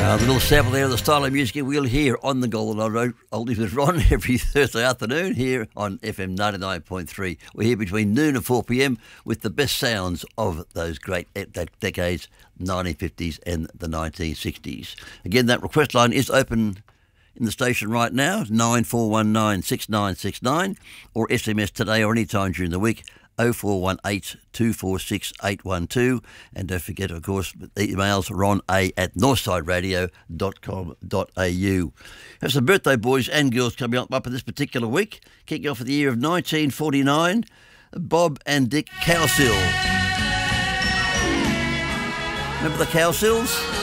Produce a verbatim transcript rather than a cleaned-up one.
Uh, the little sample there of the style of music we'll hear on the Golden Road Oldies with Ron every Thursday afternoon here on F M ninety-nine point three. We're here between noon and four p m with the best sounds of those great de- decades, nineteen fifties and the nineteen sixties. Again, that request line is open in the station right now, nine four one nine, six nine six nine, or S M S today or any time during the week, oh four one eight, two four six, eight one two. And don't forget, of course, the emails ron a at northside radio dot com dot a u. Have some birthday boys and girls coming up, up for this particular week. Kicking off at the year of nineteen forty-nine, Bob and Dick Cowsill. Remember the Cowsills?